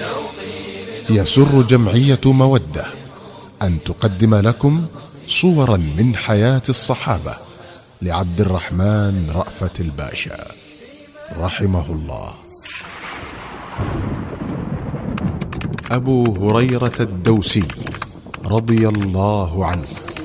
يسر جمعية مودة أن تقدم لكم صورا من حياة الصحابة لعبد الرحمن رأفت الباشا رحمه الله. أبو هريرة الدوسي رضي الله عنه